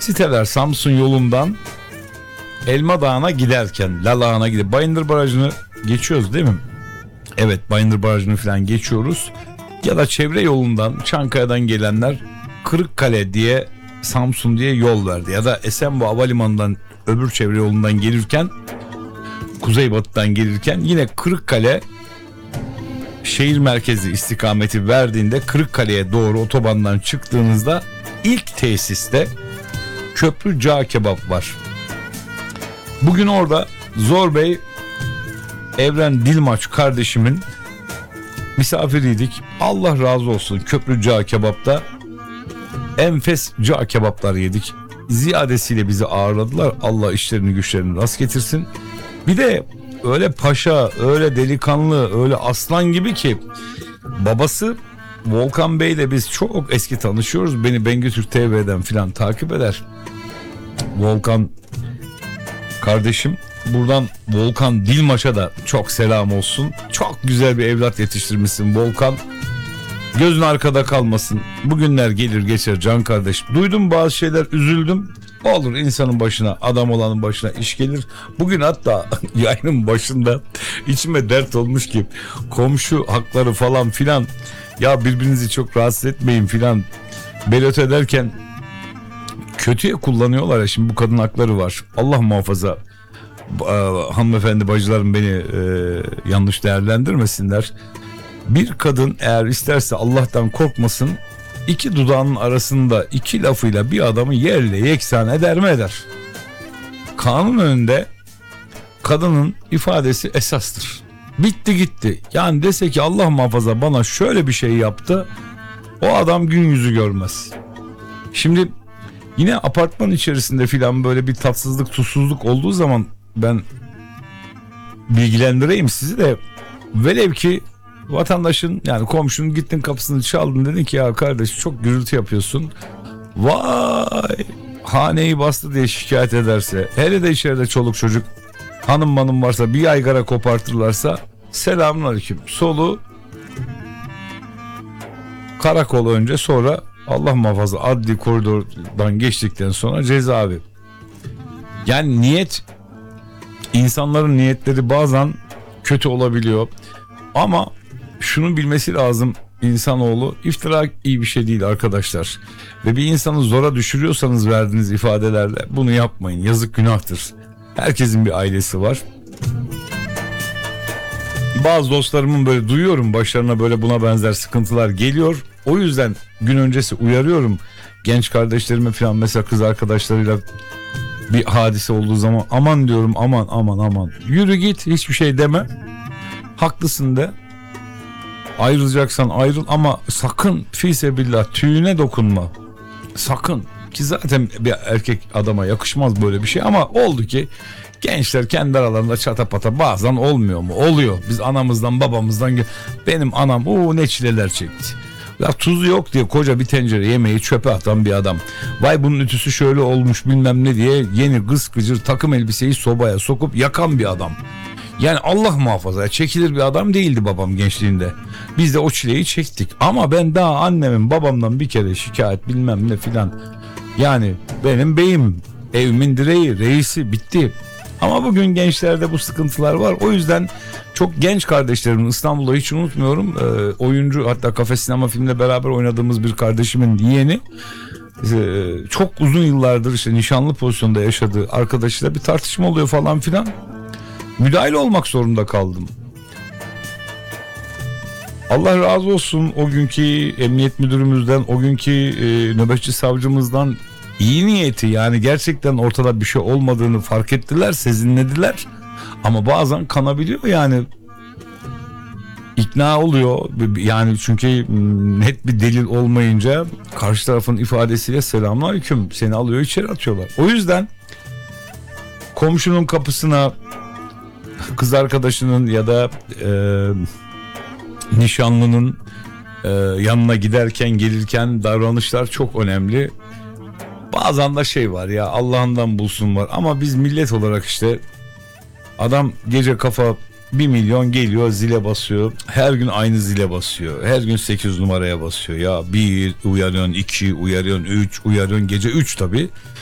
Siteler Samsun yolundan Elma Dağı'na giderken, Lalağan'a gidip Bayındır Barajı'nı geçiyoruz değil mi? Evet, Bayındır Barajı'nı falan geçiyoruz. Ya da çevre yolundan Çankaya'dan gelenler Kırıkkale diye, Samsun diye yol verdi. Ya da Esenboğa Havalimanı'ndan öbür çevre yolundan gelirken, kuzeybatıdan gelirken yine Kırıkkale şehir merkezi istikameti verdiğinde Kırıkkale'ye doğru otobandan çıktığınızda ilk tesiste Köprü Cağ Kebap var. Bugün orada Zor Bey Evren Dilmaç kardeşimin misafiriydik. Allah razı olsun, Köprü Cağ Kebap'ta enfes cağ kebaplar yedik. Ziyadesiyle bizi ağırladılar. Allah işlerini güçlerini rast getirsin. Bir de öyle paşa, öyle delikanlı, öyle aslan gibi ki babası Volkan Bey'le biz çok eski tanışıyoruz. Beni Bengü Türk TV'den filan takip eder. Volkan kardeşim, buradan Volkan Dilmaç'a da çok selam olsun. Çok güzel bir evlat yetiştirmişsin Volkan. Gözün arkada kalmasın. Bugünler gelir geçer can kardeş. Duydum bazı şeyler, üzüldüm. Olur, insanın başına, adam olanın başına iş gelir. Bugün hatta yayının başında içime dert olmuş ki komşu hakları falan filan, ya birbirinizi çok rahatsız etmeyin filan belirt ederken kötüye kullanıyorlar ya. Şimdi bu kadın hakları var. Allah muhafaza hanımefendi bacılarım beni yanlış değerlendirmesinler. Bir kadın eğer isterse Allah'tan korkmasın, iki dudağının arasında iki lafıyla bir adamı yerle yeksan eder mi eder? Kanun önünde kadının ifadesi esastır. Bitti gitti. Yani dese ki Allah muhafaza bana şöyle bir şey yaptı, o adam gün yüzü görmez. Şimdi yine apartman içerisinde filan böyle bir tatsızlık tuzsuzluk olduğu zaman ben bilgilendireyim sizi de, velev ki vatandaşın, yani komşunun gittin kapısını çaldın, dedin ki ya kardeş çok gürültü yapıyorsun, vay haneyi bastı diye şikayet ederse, hele de içeride çoluk çocuk hanım manım varsa, bir yaygara kopartırlarsa selamünaleyküm, solu karakol önce, sonra Allah muhafaza adli koridordan geçtikten sonra cezaevi. Yani niyet, insanların niyetleri bazen kötü olabiliyor ama şunu bilmesi lazım insanoğlu, iftira iyi bir şey değil arkadaşlar. Ve bir insanı zora düşürüyorsanız verdiğiniz ifadelerle bunu yapmayın, yazık günahtır. Herkesin bir ailesi var. Bazı dostlarımın böyle duyuyorum, başlarına böyle buna benzer sıkıntılar geliyor. O yüzden gün öncesi uyarıyorum genç kardeşlerime falan, mesela kız arkadaşlarıyla bir hadise olduğu zaman aman diyorum, aman yürü git, hiçbir şey deme, haklısın de, ayrılacaksan ayrıl ama sakın fisebillah tüyüne dokunma, sakın. Ki zaten bir erkek adama yakışmaz böyle bir şey, ama oldu ki gençler kendi aralarında çatapata, bazen olmuyor mu? Oluyor. Biz anamızdan babamızdan, benim anam ne çileler çekti. Ya tuzu yok diye koca bir tencere yemeği çöpe atan bir adam. Vay bunun ütüsü şöyle olmuş bilmem ne diye yeni gız gıcır takım elbiseyi sobaya sokup yakan bir adam. Yani Allah muhafaza, çekilir bir adam değildi babam gençliğinde. Biz de o çileyi çektik. Ama ben daha annemin babamdan bir kere şikayet bilmem ne filan. Yani benim beyim, evimin direği, reisi, bitti. Ama bugün gençlerde bu sıkıntılar var. O yüzden çok genç kardeşlerimin, İstanbul'da hiç unutmuyorum, oyuncu, hatta Kafe Sinema filmle beraber oynadığımız bir kardeşimin yeğeni, çok uzun yıllardır işte nişanlı pozisyonda yaşadığı arkadaşıyla bir tartışma oluyor falan filan. Müdahale olmak zorunda kaldım. Allah razı olsun o günkü emniyet müdürümüzden, o günkü nöbetçi savcımızdan, iyi niyeti, yani gerçekten ortada bir şey olmadığını fark ettiler, sezinlediler. Ama bazen kanabiliyor, yani ikna oluyor yani, çünkü net bir delil olmayınca karşı tarafın ifadesiyle selamünaleyküm, seni alıyor içeri atıyorlar. O yüzden komşunun kapısına, kız arkadaşının ya da nişanlının yanına giderken gelirken davranışlar çok önemli. Bazen de şey var ya, Allah'ından bulsun var, ama biz millet olarak işte, adam gece kafa 1 milyon geliyor, zile basıyor, her gün aynı zile basıyor, her gün 8 numaraya basıyor ya, 1 uyarıyorsun, 2 uyarıyorsun, 3 uyarıyorsun, gece 3 tabii